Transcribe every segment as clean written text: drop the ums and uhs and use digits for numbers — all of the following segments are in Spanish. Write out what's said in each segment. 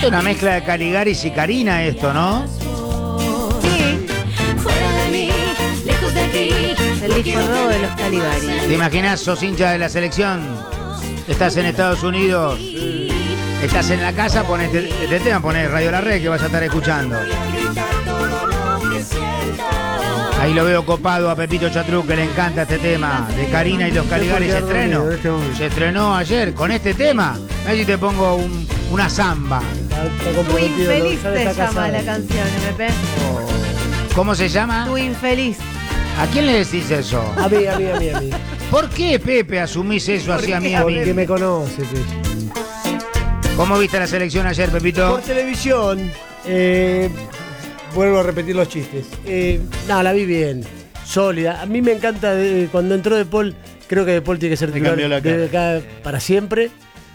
Es una mezcla de Caligaris y Karina esto, ¿no? Sí. El disco nuevo de los Caligaris. ¿Te imaginas? Sos hincha de la selección, estás en Estados Unidos, estás en la casa, pones este tema, pones Radio La Red que vas a estar escuchando. Ahí lo veo copado a Pepito Chatruc, que le encanta este tema de Karina y los Caligaris. Se estrenó ayer con este tema. A ver si te pongo una samba. Tu infeliz se llama la canción, Pepe. ¿Cómo se llama? Tu infeliz. ¿A quién le decís eso? A mí. ¿Por qué, Pepe, asumís eso hacia mí a mí? Porque me conoce, Pepe. ¿Cómo viste la selección ayer, Pepito? Por televisión. Vuelvo a repetir los chistes. La vi bien. Sólida. A mí me encanta cuando entró De Paul. Creo que De Paul tiene que ser titular de acá para siempre.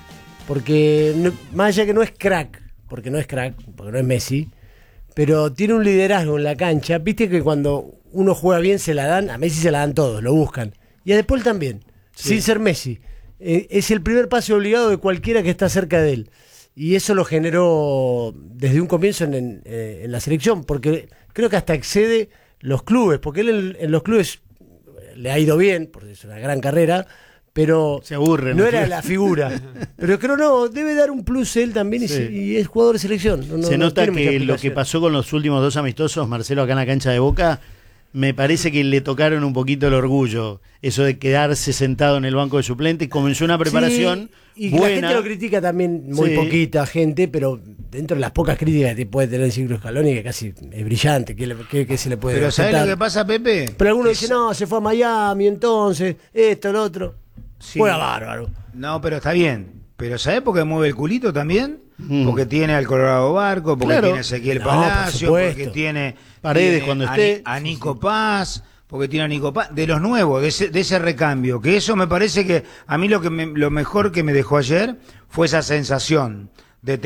Porque más allá que no es crack, porque no es Messi, pero tiene un liderazgo en la cancha. Viste que cuando uno juega bien se la dan, a Messi se la dan todos, lo buscan. Y a De Paul también, sin ser Messi. Es el primer pase obligado de cualquiera que está cerca de él. Y eso lo generó desde un comienzo en la selección, porque creo que hasta excede los clubes, porque él en los clubes le ha ido bien, porque es una gran carrera, pero se aburre, no era la figura. Pero creo debe dar un plus él también y es jugador de selección. Se nota que lo que pasó con los últimos 2 amistosos, Marcelo, acá en la cancha de Boca, me parece que le tocaron un poquito el orgullo, eso de quedarse sentado en el banco de suplentes. Comenzó una preparación y buena. La gente lo critica también, muy poquita gente, pero dentro de las pocas críticas que puede tener el Ciclo Scaloni, que casi es brillante, que se le puede Pero aceptar. ¿sabés lo que pasa, Pepe? Pero algunos dicen, no, se fue a Miami, entonces, esto, lo otro. Sí. Juega bárbaro. No, pero está bien. Pero ¿sabés por qué mueve el culito también? Porque tiene al Colorado Barco, porque tiene a Ezequiel Palacio, porque tiene Paredes cuando esté. A Nico Paz, porque tiene a Nico Paz, de los nuevos, de ese recambio. Que eso me parece que a mí lo mejor que me dejó ayer fue esa sensación de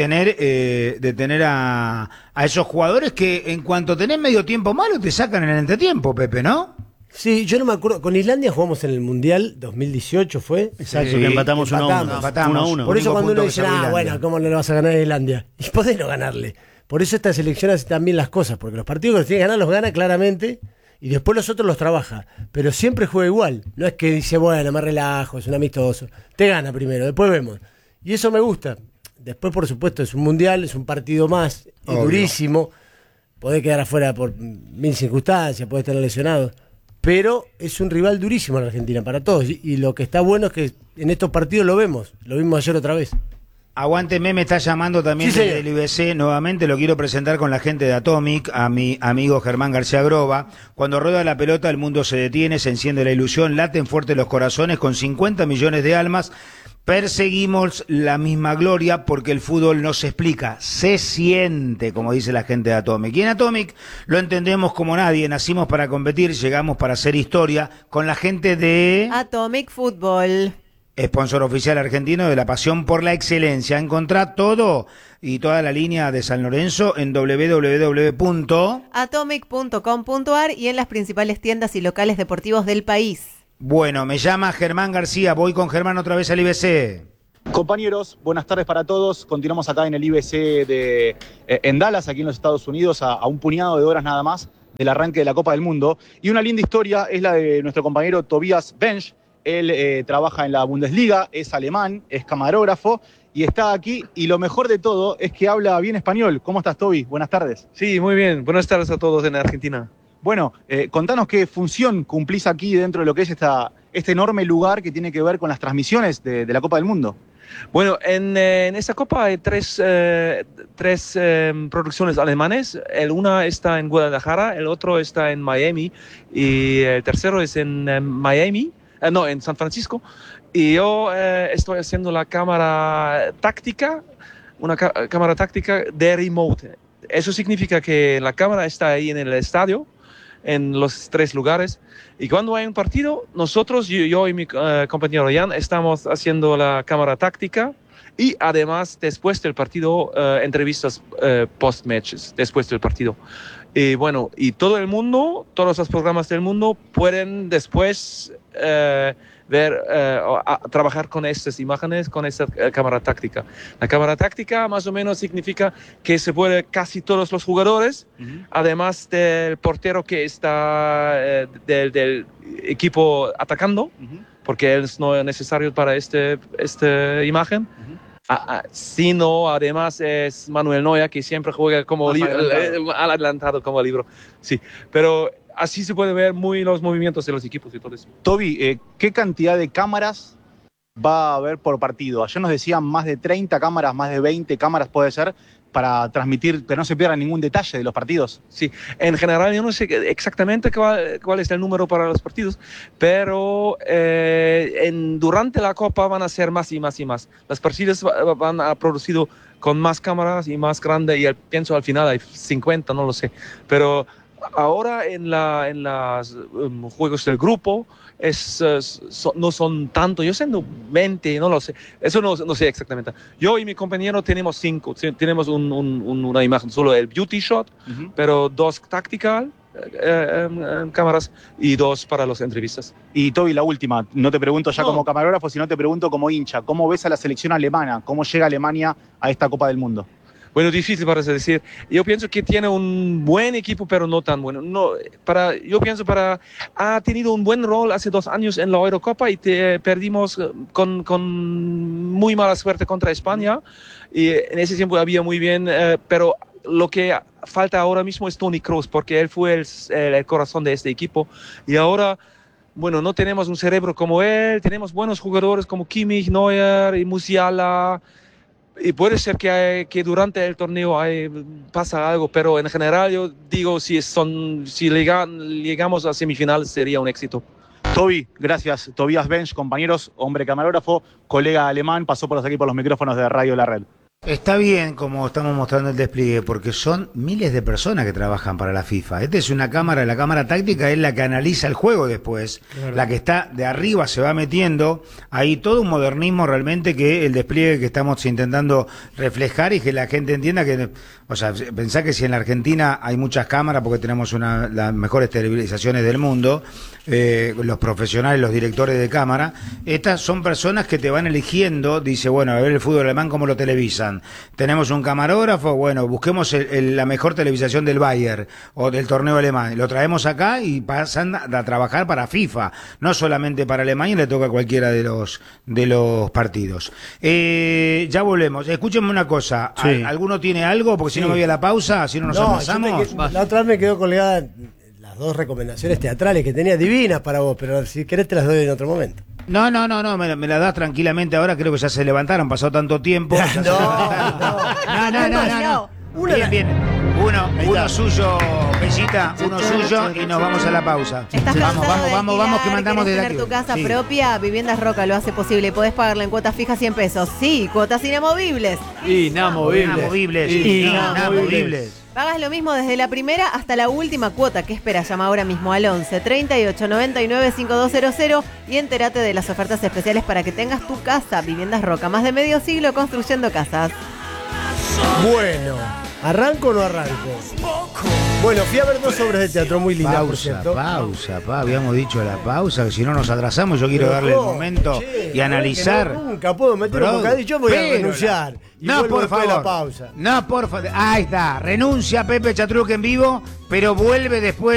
tener a esos jugadores que en cuanto tenés medio tiempo malo te sacan en el entretiempo, Pepe, ¿no? Sí, yo no me acuerdo. Con Islandia jugamos en el Mundial 2018, ¿fue? Exacto, que empatamos 1-1. Por eso cuando uno dice, bueno, ¿cómo no le vas a ganar a Islandia? Y podés no ganarle. Por eso esta selección hace también las cosas, porque los partidos que los tiene que ganar los gana claramente y después los otros los trabaja. Pero siempre juega igual. No es que dice, bueno, me relajo, es un amistoso. Te gana primero, después vemos. Y eso me gusta. Después, por supuesto, es un Mundial, es un partido más, es durísimo. Podés quedar afuera por 1000 circunstancias, podés estar lesionado. Pero es un rival durísimo en Argentina para todos. Y lo que está bueno es que en estos partidos lo vimos ayer otra vez. Aguánteme, me está llamando también del IBC, nuevamente lo quiero presentar con la gente de Atomic, a mi amigo Germán García Groba. Cuando rueda la pelota el mundo se detiene, se enciende la ilusión, laten fuerte los corazones, con 50 millones de almas perseguimos la misma gloria porque el fútbol no se explica, se siente, como dice la gente de Atomic. Y en Atomic lo entendemos como nadie, nacimos para competir, llegamos para hacer historia con la gente de Atomic Fútbol. Sponsor oficial argentino de la pasión por la excelencia. Encontrá todo y toda la línea de San Lorenzo en www.atomic.com.ar y en las principales tiendas y locales deportivos del país. Bueno, me llama Germán García, voy con Germán otra vez al IBC. Compañeros, buenas tardes para todos. Continuamos acá en el IBC en Dallas, aquí en los Estados Unidos, a un puñado de horas nada más del arranque de la Copa del Mundo. Y una linda historia es la de nuestro compañero Tobias Bench. Él trabaja en la Bundesliga, es alemán, es camarógrafo y está aquí. Y lo mejor de todo es que habla bien español. ¿Cómo estás, Toby? Buenas tardes. Sí, muy bien. Buenas tardes a todos en Argentina. Bueno, contanos qué función cumplís aquí dentro de lo que es este enorme lugar que tiene que ver con las transmisiones de la Copa del Mundo. Bueno, en esta Copa hay tres producciones alemanes. Una está en Guadalajara, el otro está en Miami y el tercero es en en San Francisco. Y yo estoy haciendo la cámara táctica, una cámara táctica de remote. Eso significa que la cámara está ahí en el estadio, en los 3 lugares. Y cuando hay un partido, nosotros, yo y mi compañero Jan, estamos haciendo la cámara táctica y además después del partido, entrevistas post-matches, después del partido. Y bueno, y todo el mundo, todos los programas del mundo pueden después trabajar con estas imágenes, con esta cámara táctica. La cámara táctica más o menos significa que se puede casi todos los jugadores, además del portero que está del equipo atacando, porque él no es necesario para esta imagen. Sino además es Manuel Neuer, que siempre juega como adelantado como libro. Sí, pero así se puede ver muy los movimientos de los equipos y todo eso. Toby, ¿qué cantidad de cámaras va a haber por partido? Ayer nos decían más de 30 cámaras, más de 20 cámaras puede ser, para transmitir, que no se pierda ningún detalle de los partidos. Sí, en general yo no sé exactamente cuál es el número para los partidos, pero durante la Copa van a ser más y más y más. Los partidos van a producido con más cámaras y más grande, y pienso al final hay 50, no lo sé. Pero ahora en los juegos del grupo no son tanto, yo siendo 20, no lo sé, eso no sé exactamente. Yo y mi compañero tenemos 5, tenemos una imagen, solo el beauty shot, pero 2 tactical cámaras y 2 para las entrevistas. Y Toby, la última, no te pregunto ya como camarógrafo, sino te pregunto como hincha, ¿cómo ves a la selección alemana? ¿Cómo llega Alemania a esta Copa del Mundo? Bueno, difícil para decir. Yo pienso que tiene un buen equipo, pero no tan bueno. Ha tenido un buen rol hace 2 años en la Eurocopa y perdimos con muy mala suerte contra España. Y en ese tiempo había muy bien, pero lo que falta ahora mismo es Toni Kroos, porque él fue el corazón de este equipo. Y ahora, bueno, no tenemos un cerebro como él, tenemos buenos jugadores como Kimmich, Neuer y Musiala. Y puede ser que durante el torneo pasa algo, pero en general yo digo, si llegamos a semifinal sería un éxito. Toby, gracias. Tobias Bench, compañeros, hombre camarógrafo, colega alemán, pasó por aquí por los micrófonos de Radio La Red. Está bien como estamos mostrando el despliegue, porque son miles de personas que trabajan para la FIFA. Esta es una cámara, la cámara táctica es la que analiza el juego después, la que está de arriba se va metiendo, hay todo un modernismo realmente que el despliegue que estamos intentando reflejar y que la gente entienda que, o sea, pensá que si en la Argentina hay muchas cámaras porque tenemos las mejores televisaciones del mundo, los profesionales, los directores de cámara, estas son personas que te van eligiendo, dice, bueno, a ver el fútbol alemán cómo lo televisan. Tenemos un camarógrafo, bueno, busquemos la mejor televisación del Bayern o del torneo alemán, lo traemos acá y pasan a trabajar para FIFA, no solamente para Alemania, le toca a cualquiera de los partidos. Ya volvemos, escúchenme una cosa, sí. ¿Alguno tiene algo? Porque si no me voy a la pausa, si no nos avanzamos. La otra vez me quedó colgada las 2 recomendaciones teatrales que tenía divinas para vos, pero si querés te las doy en otro momento. No, me la das tranquilamente ahora, creo que ya se levantaron, pasó tanto tiempo. No. Bien. Uno suyo, Bellita, uno suyo y nos vamos a la pausa. Vamos, que mandamos desde aquí. Tener tu casa propia, Viviendas Roca lo hace posible. Podés pagarla en cuotas fijas 100 pesos. Sí, cuotas inamovibles. Inamovibles. Pagas lo mismo desde la primera hasta la última cuota. ¿Qué esperas? Llama ahora mismo al 11 38 99 5200 y entérate de las ofertas especiales para que tengas tu casa. Viviendas Roca, más de medio siglo construyendo casas. Bueno, ¿arranco o no arranco? Bueno, fui a ver 2 obras de teatro muy lindas, por cierto. Habíamos dicho la pausa, que si no nos atrasamos, yo quiero darle el momento y analizar. Nunca puedo meter un bocadillo, yo voy a renunciar. No, por favor. La pausa. No, por favor. Ahí está, renuncia Pepe Chatruc en vivo, pero vuelve después.